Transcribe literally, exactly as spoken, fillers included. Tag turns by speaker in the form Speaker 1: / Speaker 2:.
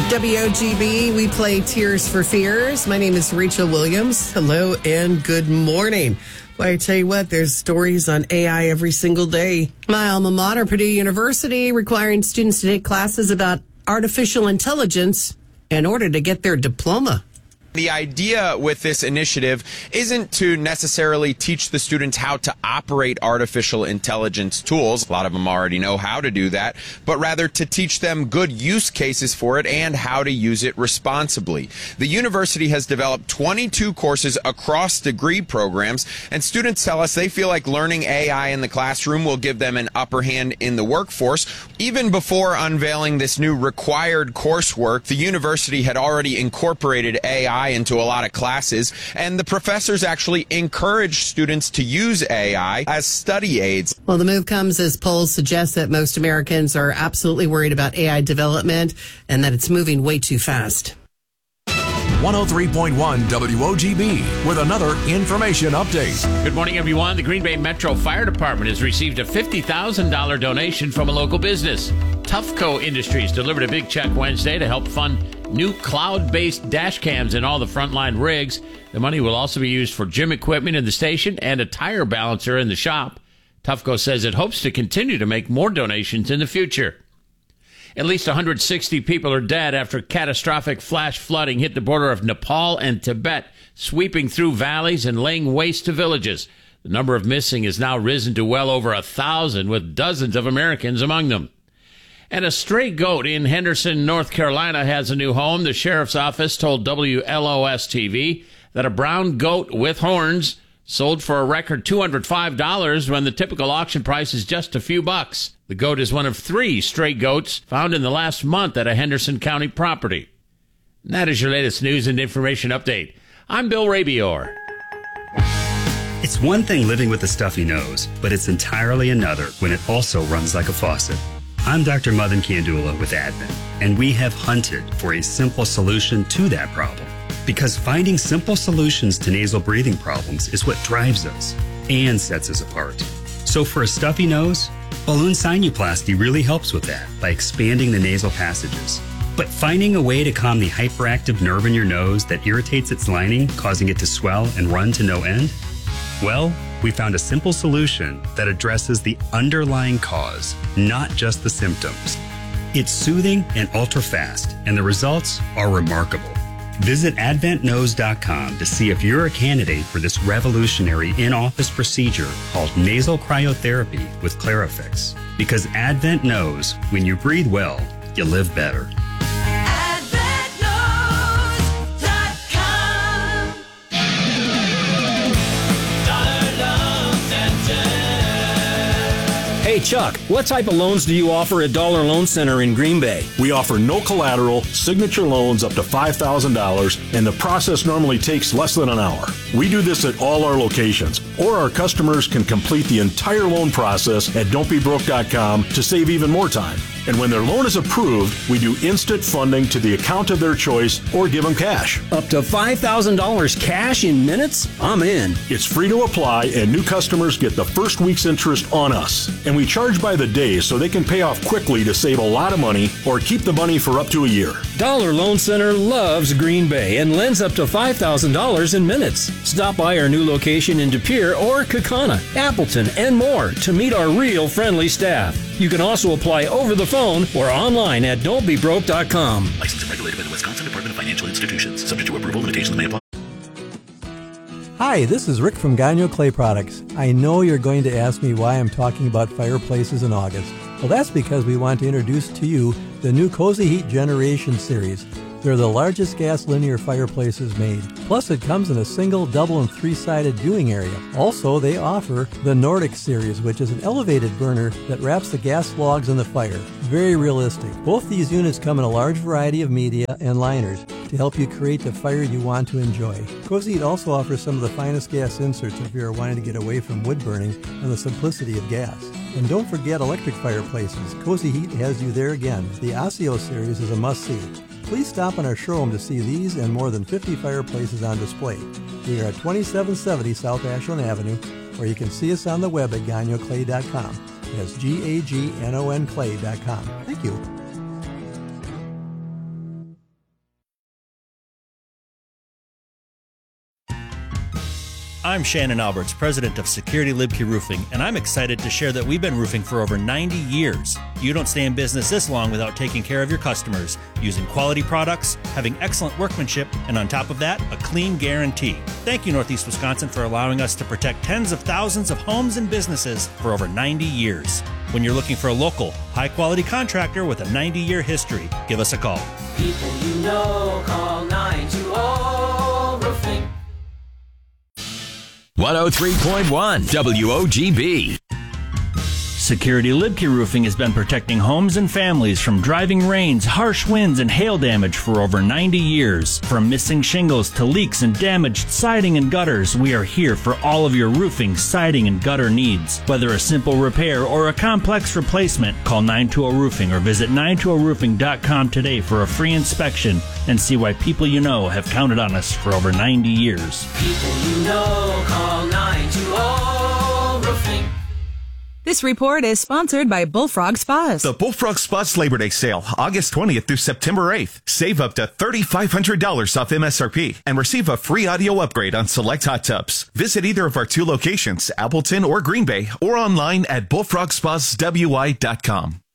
Speaker 1: W O G B, we play Tears for Fears. My name is Rachel Williams. Hello and good morning. Well, I tell you what, there's stories on A I every single day. My alma mater, Purdue University, requiring students to take classes about artificial intelligence in order to get their diploma.
Speaker 2: The idea with this initiative isn't to necessarily teach the students how to operate artificial intelligence tools. A lot of them already know how to do that, but rather to teach them good use cases for it and how to use it responsibly. The university has developed twenty-two courses across degree programs, and students tell us they feel like learning A I in the classroom will give them an upper hand in the workforce. Even before unveiling this new required coursework, the university had already incorporated A I into a lot of classes, and the professors actually encourage students to use A I as study aids.
Speaker 1: Well, the move comes as polls suggest that most Americans are absolutely worried about A I development and that it's moving way too fast.
Speaker 3: one oh three point one W O G B with another information update.
Speaker 4: Good morning, everyone. The Green Bay Metro Fire Department has received a fifty thousand dollars donation from a local business. Tufco Industries delivered a big check Wednesday to help fund new cloud-based dash cams in all the frontline rigs. The money will also be used for gym equipment in the station and a tire balancer in the shop. Tufco says it hopes to continue to make more donations in the future. At least one hundred sixty people are dead after catastrophic flash flooding hit the border of Nepal and Tibet, sweeping through valleys and laying waste to villages. The number of missing has now risen to well over a thousand, with dozens of Americans among them. And a stray goat in Henderson, North Carolina has a new home. The sheriff's office told W L O S T V that a brown goat with horns sold for a record two hundred five dollars when the typical auction price is just a few bucks. The goat is one of three stray goats found in the last month at a Henderson County property. And that is your latest news and information update. I'm Bill Rabior.
Speaker 5: It's one thing living with a stuffy nose, but it's entirely another when it also runs like a faucet. I'm Doctor Madan Kandula with Advent, and we have hunted for a simple solution to that problem. Because finding simple solutions to nasal breathing problems is what drives us and sets us apart. So for a stuffy nose, balloon sinuplasty really helps with that by expanding the nasal passages. But finding a way to calm the hyperactive nerve in your nose that irritates its lining, causing it to swell and run to no end? Well, we found a simple solution that addresses the underlying cause, not just the symptoms. It's soothing and ultra-fast, and the results are remarkable. Visit advent nose dot com to see if you're a candidate for this revolutionary in-office procedure called nasal cryotherapy with Clarifix. Because Advent knows when you breathe well, you live better.
Speaker 6: Hey, Chuck, what type of loans do you offer at Dollar Loan Center in Green Bay?
Speaker 7: We offer no collateral, signature loans up to five thousand dollars, and the process normally takes less than an hour. We do this at all our locations, or our customers can complete the entire loan process at don't be broke dot com to save even more time. And when their loan is approved, we do instant funding to the account of their choice or give them cash.
Speaker 6: Up to five thousand dollars cash in minutes? I'm in.
Speaker 7: It's free to apply, and new customers get the first week's interest on us. And we charge by the day so they can pay off quickly to save a lot of money or keep the money for up to a year.
Speaker 6: Dollar Loan Center loves Green Bay and lends up to five thousand dollars in minutes. Stop by our new location in De Pere or Kaukauna, Appleton, and more to meet our real friendly staff. You can also apply over the phone or online at don't be broke dot com.
Speaker 8: Licensed and regulated by the Wisconsin Department of Financial Institutions. Subject to approval, limitations may apply.
Speaker 9: Hi, this is Rick from Gagno Clay Products. I know you're going to ask me why I'm talking about fireplaces in August. Well, that's because we want to introduce to you the new Cozy Heat Generation Series. They're the largest gas linear fireplaces made. Plus, it comes in a single, double, and three-sided viewing area. Also, they offer the Nordic Series, which is an elevated burner that wraps the gas logs in the fire. Very realistic. Both these units come in a large variety of media and liners to help you create the fire you want to enjoy. Cozy Heat also offers some of the finest gas inserts if you're wanting to get away from wood burning and the simplicity of gas. And don't forget electric fireplaces. Cozy Heat has you there again. The Osseo Series is a must-see. Please stop on our showroom to see these and more than fifty fireplaces on display. We are at twenty-seven seventy South Ashland Avenue, or you can see us on the web at gagno clay dot com. That's G A G N O N clay dot com. Thank you.
Speaker 10: I'm Shannon Alberts, president of Security Libke Roofing, and I'm excited to share that we've been roofing for over ninety years. You don't stay in business this long without taking care of your customers, using quality products, having excellent workmanship, and on top of that, a clean guarantee. Thank you, Northeast Wisconsin, for allowing us to protect tens of thousands of homes and businesses for over ninety years. When you're looking for a local, high-quality contractor with a ninety-year history, give us a call.
Speaker 11: People you know, call nine two zero Roofing.
Speaker 12: one oh three point one W O G B.
Speaker 10: Security Libke Roofing has been protecting homes and families from driving rains, harsh winds, and hail damage for over ninety years. From missing shingles to leaks and damaged siding and gutters, we are here for all of your roofing, siding, and gutter needs. Whether a simple repair or a complex replacement, call nine two zero Roofing or visit nine two zero roofing dot com today for a free inspection and see why people you know have counted on us for over ninety years.
Speaker 11: People you know, call nine two zero Roofing.
Speaker 13: This report is sponsored by Bullfrog Spas.
Speaker 14: The Bullfrog Spas Labor Day sale, August twentieth through September eighth. Save up to three thousand five hundred dollars off M S R P and receive a free audio upgrade on select hot tubs. Visit either of our two locations, Appleton or Green Bay, or online at bullfrog spas w i dot com.